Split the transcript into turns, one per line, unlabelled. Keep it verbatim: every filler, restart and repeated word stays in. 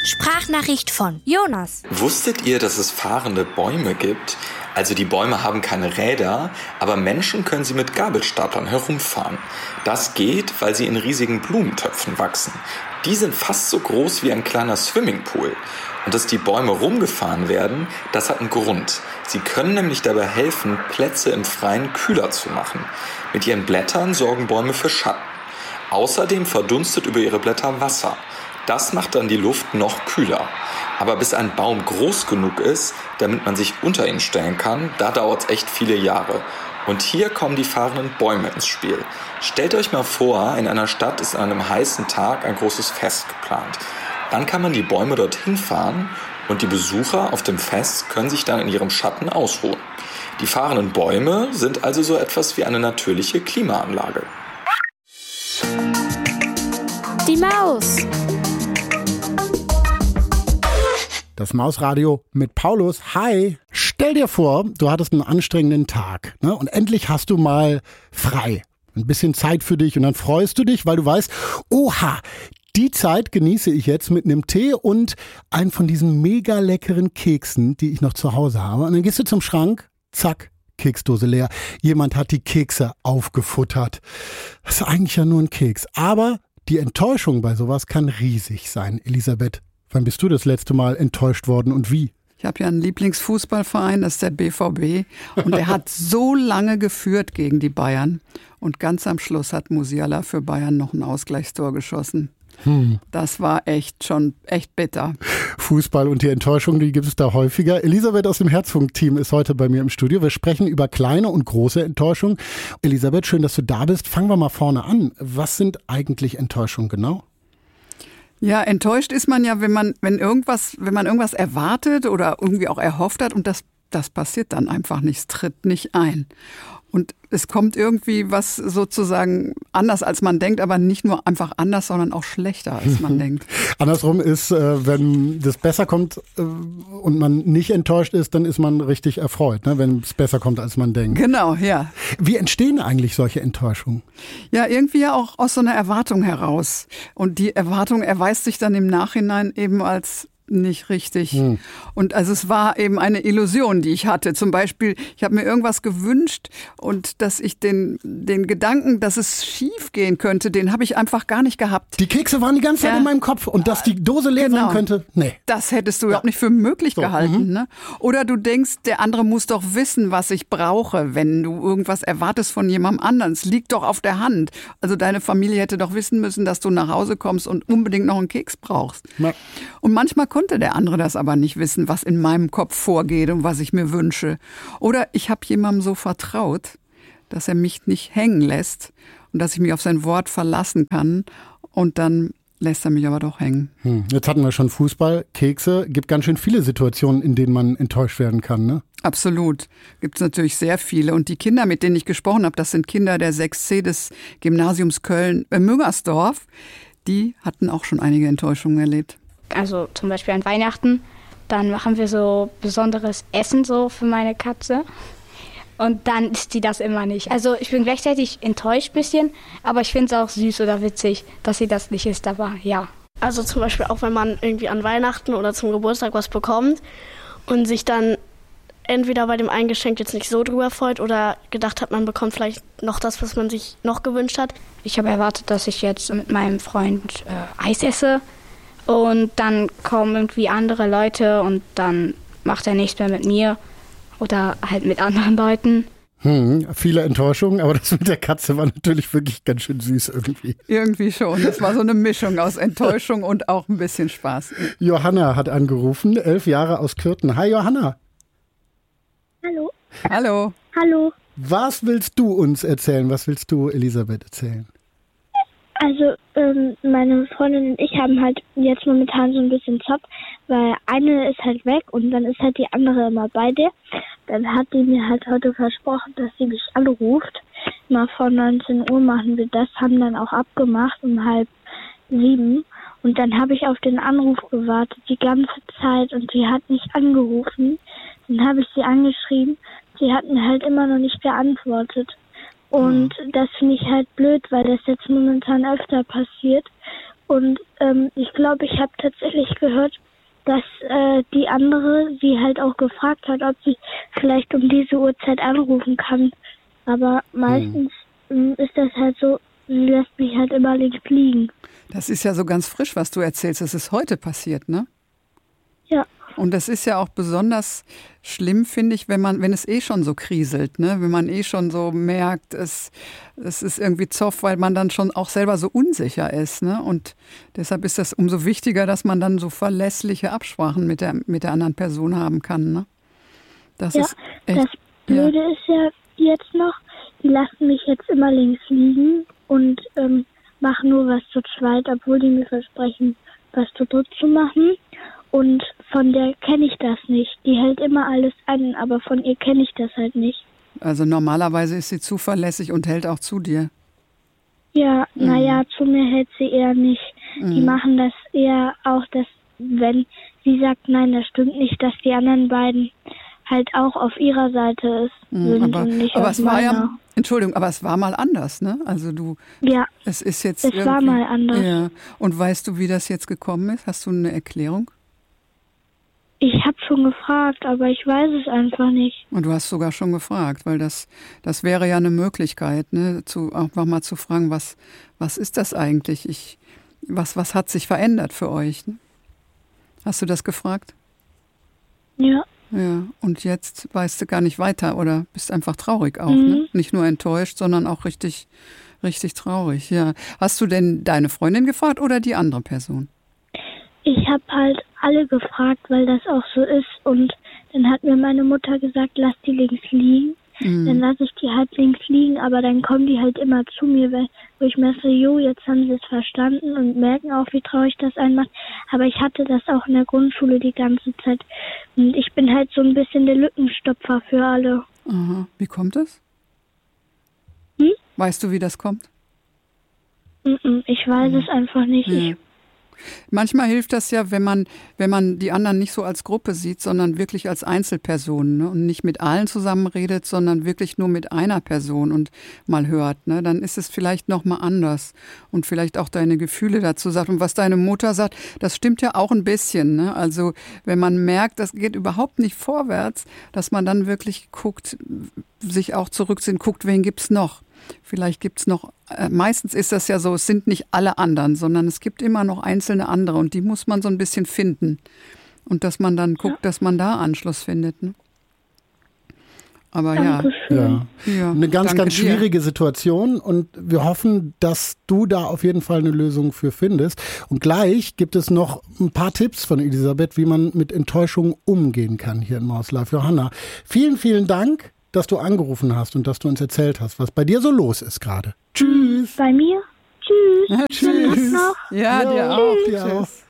Sprachnachricht von Jonas.
Wusstet ihr, dass es fahrende Bäume gibt? Also die Bäume haben keine Räder, aber Menschen können sie mit Gabelstaplern herumfahren. Das geht, weil sie in riesigen Blumentöpfen wachsen. Die sind fast so groß wie ein kleiner Swimmingpool. Und dass die Bäume rumgefahren werden, das hat einen Grund. Sie können nämlich dabei helfen, Plätze im Freien kühler zu machen. Mit ihren Blättern sorgen Bäume für Schatten. Außerdem verdunstet über ihre Blätter Wasser. Das macht dann die Luft noch kühler. Aber bis ein Baum groß genug ist, damit man sich unter ihn stellen kann, da dauert es echt viele Jahre. Und hier kommen die fahrenden Bäume ins Spiel. Stellt euch mal vor, in einer Stadt ist an einem heißen Tag ein großes Fest geplant. Dann kann man die Bäume dorthin fahren und die Besucher auf dem Fest können sich dann in ihrem Schatten ausruhen. Die fahrenden Bäume sind also so etwas wie eine natürliche Klimaanlage.
Die Maus.
Das Mausradio mit Paulus. Hi! Stell dir vor, du hattest einen anstrengenden Tag, ne? Und endlich hast du mal frei. Ein bisschen Zeit für dich und dann freust du dich, weil du weißt, oha, die Zeit genieße ich jetzt mit einem Tee und einem von diesen mega leckeren Keksen, die ich noch zu Hause habe. Und dann gehst du zum Schrank, zack, Keksdose leer. Jemand hat die Kekse aufgefuttert. Das ist eigentlich ja nur ein Keks. Aber die Enttäuschung bei sowas kann riesig sein. Elisabeth, wann bist du das letzte Mal enttäuscht worden und wie?
Ich habe ja einen Lieblingsfußballverein, das ist der B V B. Und der hat so lange geführt gegen die Bayern. Und ganz am Schluss hat Musiala für Bayern noch ein Ausgleichstor geschossen. Hm. Das war echt schon echt bitter.
Fußball und die Enttäuschung, die gibt es da häufiger. Elisabeth aus dem Herzfunk-Team ist heute bei mir im Studio. Wir sprechen über kleine und große Enttäuschung. Elisabeth, schön, dass du da bist. Fangen wir mal vorne an. Was sind eigentlich Enttäuschungen genau?
Ja, enttäuscht ist man ja, wenn man, wenn irgendwas, wenn man irgendwas erwartet oder irgendwie auch erhofft hat und das, das passiert dann einfach nicht, es tritt nicht ein. Und es kommt irgendwie was sozusagen anders, als man denkt, aber nicht nur einfach anders, sondern auch schlechter, als man denkt.
Andersrum ist, wenn das besser kommt und man nicht enttäuscht ist, dann ist man richtig erfreut, ne? Wenn es besser kommt, als man denkt.
Genau, ja.
Wie entstehen eigentlich solche Enttäuschungen?
Ja, irgendwie ja auch aus so einer Erwartung heraus. Und die Erwartung erweist sich dann im Nachhinein eben als nicht richtig. Hm. Und also es war eben eine Illusion, die ich hatte. Zum Beispiel, ich habe mir irgendwas gewünscht und dass ich den, den Gedanken, dass es schief gehen könnte, den habe ich einfach gar nicht gehabt.
Die Kekse waren die ganze Zeit ja. in meinem Kopf und dass die Dose leer
genau.
sein könnte, nee.
Das hättest du ja. überhaupt nicht für möglich so. gehalten. Mhm. Ne? Oder du denkst, der andere muss doch wissen, was ich brauche, wenn du irgendwas erwartest von jemandem anderen. Es liegt doch auf der Hand. Also deine Familie hätte doch wissen müssen, dass du nach Hause kommst und unbedingt noch einen Keks brauchst. Ja. Und manchmal konnte der andere das aber nicht wissen, was in meinem Kopf vorgeht und was ich mir wünsche. Oder ich habe jemandem so vertraut, dass er mich nicht hängen lässt und dass ich mich auf sein Wort verlassen kann und dann lässt er mich aber doch hängen.
Hm. Jetzt hatten wir schon Fußball, Kekse. Gibt ganz schön viele Situationen, in denen man enttäuscht werden kann, ne?
Absolut. Gibt es natürlich sehr viele. Und die Kinder, mit denen ich gesprochen habe, das sind Kinder der sechs C des Gymnasiums Köln-Müngersdorf, die hatten auch schon einige Enttäuschungen erlebt.
Also zum Beispiel an Weihnachten, dann machen wir so besonderes Essen so für meine Katze und dann isst sie das immer nicht. Also ich bin gleichzeitig enttäuscht ein bisschen, aber ich finde es auch süß oder witzig, dass sie das nicht isst, aber ja.
Also zum Beispiel auch, wenn man irgendwie an Weihnachten oder zum Geburtstag was bekommt und sich dann entweder bei dem einen Geschenk jetzt nicht so drüber freut oder gedacht hat, man bekommt vielleicht noch das, was man sich noch gewünscht hat.
Ich habe erwartet, dass ich jetzt mit meinem Freund äh, Eis esse. Und dann kommen irgendwie andere Leute und dann macht er nichts mehr mit mir oder halt mit anderen Leuten.
Hm, viele Enttäuschungen, aber das mit der Katze war natürlich wirklich ganz schön süß irgendwie.
Irgendwie schon. Das war so eine Mischung aus Enttäuschung und auch ein bisschen Spaß.
Johanna hat angerufen, elf Jahre aus Kürten. Hi Johanna.
Hallo.
Hallo.
Hallo.
Was willst du uns erzählen? Was willst du Elisabeth erzählen?
Also ähm, meine Freundin und ich haben halt jetzt momentan so ein bisschen Zopp, weil eine ist halt weg und dann ist halt die andere immer bei dir. Dann hat die mir halt heute versprochen, dass sie mich anruft. Mal vor neunzehn Uhr machen wir das, haben dann auch abgemacht um halb sieben. Und dann habe ich auf den Anruf gewartet die ganze Zeit und sie hat nicht angerufen. Dann habe ich sie angeschrieben, sie hat mir halt immer noch nicht geantwortet. Und das finde ich halt blöd, weil das jetzt momentan öfter passiert. Und ähm, ich glaube, ich habe tatsächlich gehört, dass äh, die andere sie halt auch gefragt hat, ob sie vielleicht um diese Uhrzeit anrufen kann. Aber meistens hm. ist das halt so, sie lässt mich halt immer links liegen.
Das ist ja so ganz frisch, was du erzählst. Das ist heute passiert, ne?
Ja.
Und das ist ja auch besonders schlimm, finde ich, wenn man, wenn es eh schon so kriselt, ne? Wenn man eh schon so merkt, es, es ist irgendwie Zoff, weil man dann schon auch selber so unsicher ist, ne? Und deshalb ist das umso wichtiger, dass man dann so verlässliche Absprachen mit der, mit der anderen Person haben kann, ne? Das
ja,
ist echt,
das Blöde
ja.
ist ja jetzt noch, die lassen mich jetzt immer links liegen und ähm, machen nur was zu zweit, obwohl die mir versprechen, was zu dritt zu machen. Und von der kenne ich das nicht. Die hält immer alles an, aber von ihr kenne ich das halt nicht.
Also normalerweise ist sie zuverlässig und hält auch zu dir.
Ja,
Mhm.
naja, zu mir hält sie eher nicht.
Mhm.
Die machen das eher auch, dass wenn sie sagt, nein, das stimmt nicht, dass die anderen beiden halt auch auf ihrer Seite ist,
Mhm,
sind
aber
und nicht
aber
auf
es war
meiner.
ja, Entschuldigung, aber es war mal anders, ne? Also du,
Ja,
es ist jetzt
es
irgendwie,
war mal anders.
Ja. Und weißt du, wie das jetzt gekommen ist? Hast du eine Erklärung?
Ich habe schon gefragt, aber ich weiß es einfach nicht.
Und du hast sogar schon gefragt, weil das, das wäre ja eine Möglichkeit, ne, zu, auch mal zu fragen, was, was ist das eigentlich? Ich, was, was hat sich verändert für euch? Ne? Hast du das gefragt?
Ja.
Ja, und jetzt weißt du gar nicht weiter oder bist einfach traurig auch,
Mhm.
ne? Nicht nur enttäuscht, sondern auch richtig, richtig traurig, ja. Hast du denn deine Freundin gefragt oder die andere Person?
Ich habe halt alle gefragt, weil das auch so ist. Und dann hat mir meine Mutter gesagt, lass die links liegen.
Mhm.
Dann lasse ich die halt links liegen, aber dann kommen die halt immer zu mir, weil, wo ich mir so, jo, jetzt haben sie es verstanden und merken auch, wie traurig das einen macht. Aber ich hatte das auch in der Grundschule die ganze Zeit. Und ich bin halt so ein bisschen der Lückenstopfer für alle.
Aha. Wie kommt es?
Hm?
Weißt du, wie das kommt?
Mm-mm, ich weiß
Mhm.
es einfach nicht.
Ja.
Ich,
Manchmal hilft das ja, wenn man, wenn man die anderen nicht so als Gruppe sieht, sondern wirklich als Einzelpersonen, ne? Und nicht mit allen zusammen redet, sondern wirklich nur mit einer Person und mal hört. Ne? Dann ist es vielleicht nochmal anders und vielleicht auch deine Gefühle dazu sagt. Und was deine Mutter sagt, das stimmt ja auch ein bisschen. Ne? Also wenn man merkt, das geht überhaupt nicht vorwärts, dass man dann wirklich guckt, sich auch zurückzieht, guckt, wen gibt's noch. Vielleicht gibt es noch, äh, meistens ist das ja so, es sind nicht alle anderen, sondern es gibt immer noch einzelne andere und die muss man so ein bisschen finden. Und dass man dann guckt, dass man da Anschluss findet. Ne? Aber ja.
Ja.
ja.
Eine ganz,
Danke
ganz
dir.
schwierige Situation und wir hoffen, dass du da auf jeden Fall eine Lösung für findest. Und gleich gibt es noch ein paar Tipps von Elisabeth, wie man mit Enttäuschung umgehen kann hier in Maus Live. Johanna, vielen, vielen Dank, dass du angerufen hast und dass du uns erzählt hast, was bei dir so los ist gerade. Tschüss.
bei mir? Tschüss.
Tschüss.
Noch.
Ja,
Jo,
dir auch.
dir auch.
Tschüss.